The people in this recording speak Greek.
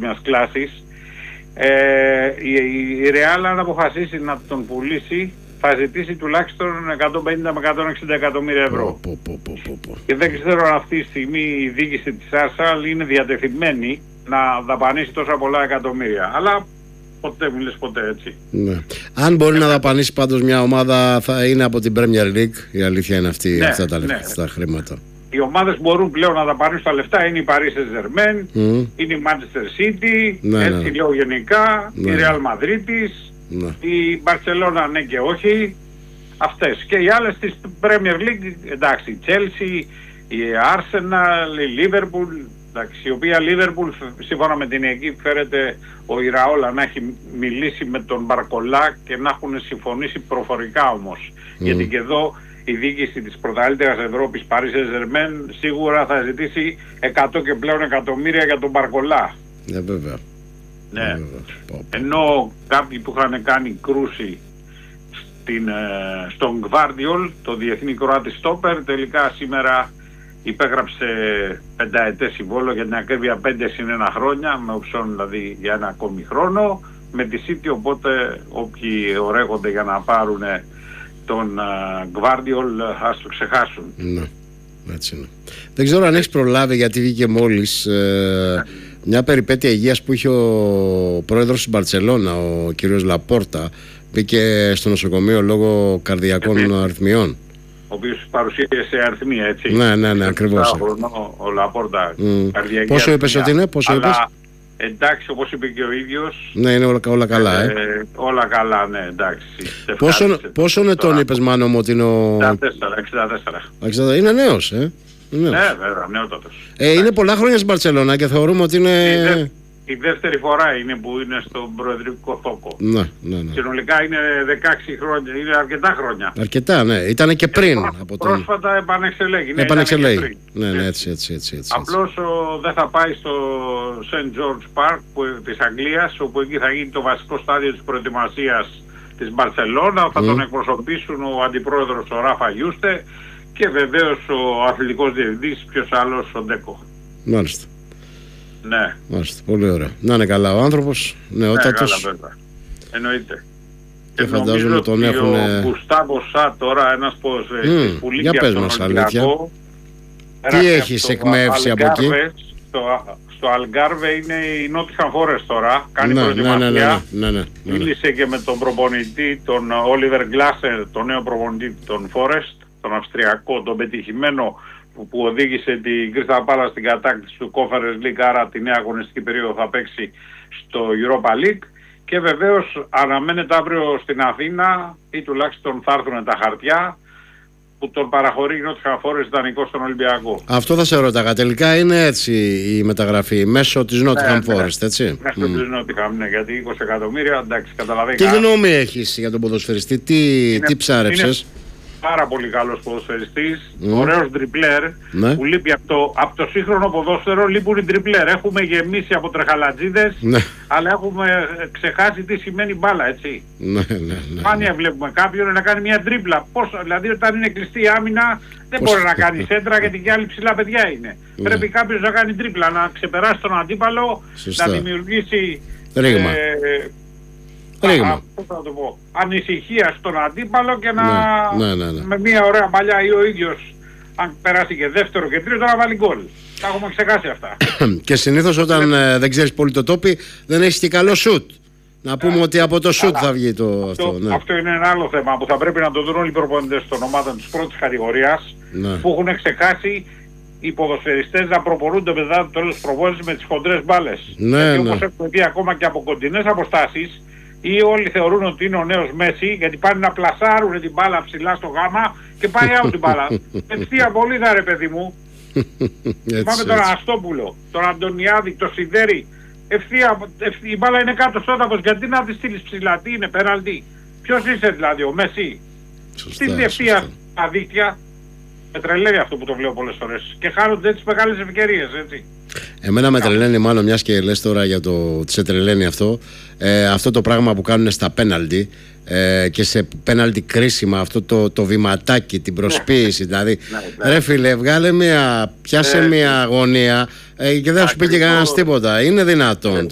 παγκόσμιας κλάσης. Η Real, αν αποφασίσει να τον πουλήσει, θα ζητήσει τουλάχιστον 150 με 160 εκατομμύρια ευρώ. Και δεν ξέρω αν αυτή τη στιγμή η διοίκηση της Arsenal είναι διατεθειμένη να δαπανίσει τόσα πολλά εκατομμύρια. Αλλά ποτέ μου λες ποτέ, έτσι. Ναι. Αν μπορεί να δαπανίσει πάντως μια ομάδα, θα είναι από την Premier League. Η αλήθεια είναι αυτή, ναι, αυτά ναι. τα χρήματα. Οι ομάδες μπορούν πλέον να δαπανίσουν τα λεφτά. Είναι η Paris Saint-Germain, είναι η Manchester City, ναι, έτσι λέω γενικά, ναι, η Real Madrid, ναι, η Barcelona ναι και όχι. Αυτές. Και οι άλλες της Premier League, εντάξει, η Chelsea, η Arsenal, η Liverpool, εντάξει, η οποία Liverpool, σύμφωνα με την εκεί φέρεται ο Ιραόλα να έχει μιλήσει με τον Μπαρκολά και να έχουν συμφωνήσει προφορικά όμως. Γιατί και εδώ η διοίκηση της πρωταθλήτριας Ευρώπης, Paris Saint-Germain, σίγουρα θα ζητήσει 100 και πλέον εκατομμύρια για τον Μπαρκολά. Βέβαια. Ναι. Ενώ κάποιοι που είχαν κάνει κρούση στον Gvardiol, το διεθνή Κροάτι στόπερ, τελικά σήμερα υπέγραψε 5ετές συμβόλαιο, για την ακρίβεια 5 συν 1 χρόνια, με οψιόν δηλαδή για ένα ακόμη χρόνο, με τη City, οπότε όποιοι ορέγονται για να πάρουν τον Gvardiol ας το ξεχάσουν. Ναι, έτσι είναι. Δεν ξέρω αν έχεις προλάβει, γιατί βγήκε μόλις μια περιπέτεια υγείας που είχε ο πρόεδρος της Μπαρτσελώνα, ο κύριος Λαπόρτα, μπήκε στο νοσοκομείο λόγω καρδιακών αριθμιών. Ο οποίος παρουσίασε αριθμία, έτσι. Ναι, ακριβώς. Ο Λαπόρτα. Πόσο είπες ότι είναι, πόσο είπες? Εντάξει, όπως είπε και ο ίδιος. Ναι, είναι όλα καλά, όλα καλά, ναι, εντάξει. Πόσο ετών είπες, Μάνο μου, ότι είναι ο... 64. Είναι νέος, Ναι, βέβαια, νεότατος. Είναι πολλά χρόνια στην Μπαρτσελώνα και θεωρούμε ότι είναι... Η δεύτερη φορά είναι που είναι στον προεδρικό θόκο. Ναι. Συνολικά είναι 16 χρόνια, είναι αρκετά χρόνια. Αρκετά, ναι. Ήταν και πριν. Πρόσφατα επανεξελέγει. Ναι, έτσι. Απλώς δεν θα πάει στο St. George Park της Αγγλίας, όπου εκεί θα γίνει το βασικό στάδιο της προετοιμασίας της Μπαρσελόνα. Θα τον εκπροσωπήσουν ο αντιπρόεδρος ο Ράφα Γιούστε και βεβαίως ο αθλητικός διευθυντής, ποιος άλλος, ο Ντέκο. Μάλιστα. Ναι. Μάλιστα, πολύ ωραία. Να είναι καλά ο άνθρωπος, νεότατος. Ναι, καλά, εννοείται. Και φαντάζομαι τον έχουν... Ο Γκουστάβο Σα τώρα, ένας ποδοσφαιριστής που λείπει από τον Ολυμπιακό. Τι έχεις εκμεύσει από εκεί? Στο Αλγκάρβε είναι η Νότιχαμ Φόρεστ τώρα, κάνει προετοιμασία. Μίλησε και με τον προπονητή, τον Όλιβερ Γκλάσερ, τον νέο προπονητή των Φόρεστ, τον Αυστριακό, τον πετυχημένο, που οδήγησε την Crystal Palace στην κατάκτηση του Conference League, άρα τη νέα αγωνιστική περίοδο θα παίξει στο Europa League. Και βεβαίως αναμένεται αύριο στην Αθήνα, ή τουλάχιστον θα έρθουν τα χαρτιά, που τον παραχωρεί η Nottingham Forest δανεικό στον Ολυμπιακό. Αυτό θα σε ρώταγα. Τελικά είναι έτσι η μεταγραφή, μέσω της Nottingham Forest, έτσι? Μέσω της Nottingham, ναι, γιατί 20 εκατομμύρια, εντάξει, καταλαβαίνει. Τι γνώμη έχεις για τον ποδοσφαιριστή, τι ψάρεψες? Πάρα πολύ καλός ποδοσφαιριστής, ωραίος τριπλέρ, που λείπει από το σύγχρονο ποδόσφαιρο, λείπουν οι τριπλέρ. Έχουμε γεμίσει από τρεχαλατζίδες, αλλά έχουμε ξεχάσει τι σημαίνει μπάλα, έτσι. Σπάνια βλέπουμε κάποιον να κάνει μια τρίπλα. Δηλαδή όταν είναι κλειστή η άμυνα δεν μπορεί να κάνει σέντρα, γιατί και άλλοι ψηλά παιδιά είναι. Πρέπει κάποιος να κάνει τρίπλα, να ξεπεράσει τον αντίπαλο, να δημιουργήσει... πώς θα το πω, ανησυχία στον αντίπαλο και να με μια ωραία παλιά ή ο ίδιος, αν περάσει και δεύτερο και τρίτο, να βάλει γκολ. Τα έχουμε ξεχάσει αυτά. Και συνήθως όταν δεν ξέρεις πολύ το τόπι, δεν έχεις και καλό σουτ. Να πούμε ότι από το σουτ θα βγει αυτό. Αυτό είναι ένα άλλο θέμα που θα πρέπει να το δουν όλοι οι προπονητές των ομάδων της πρώτης κατηγορίας, που έχουν ξεχάσει οι ποδοσφαιριστές να προπονούνται μετά το τέλος της προπόνησης με τις χοντρές μπάλες. Γιατί όπως έχουμε πει, ακόμα και από κοντινές αποστάσεις, ή όλοι θεωρούν ότι είναι ο νέος Μέση, γιατί πάνε να πλασάρουν την μπάλα ψηλά στο γάμα και πάει out την μπάλα. Ευθεία βολίδα, ρε παιδί μου. Πάμε τον Αστόπουλο, τον Αντωνιάδη, τον Σιδέρη. Η μπάλα είναι κάτω στο έδαφος, γιατί να τη στείλεις ψηλά, τι είναι, πέναλτι? Ποιος είσαι δηλαδή, ο Μέση? Τι ευθεία στα δίκτυα? Με τρελαίνει αυτό που το βλέπω πολλές φορές. Και χάνονται έτσι μεγάλες ευκαιρίες, έτσι. Εμένα με τρελαίνει, μάλλον, μιας και λες τώρα για το σε τρελαίνει αυτό, αυτό το πράγμα που κάνουν στα πέναλτι, και σε πέναλτι κρίσιμα, αυτό το βηματάκι, την προσποίηση, δηλαδή ρε φίλε, βγάλε πιάσε μια αγωνία και δεν σου πει και κανένας τίποτα. Είναι δυνατόν